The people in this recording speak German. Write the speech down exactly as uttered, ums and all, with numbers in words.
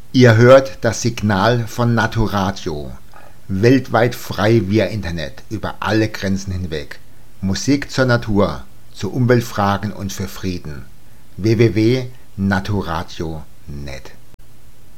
Ihr hört das Signal von Natoradio. Weltweit frei via Internet, über alle Grenzen hinweg. Musik zur Natur, zu Umweltfragen und für Frieden. w w w punkt natoradio punkt net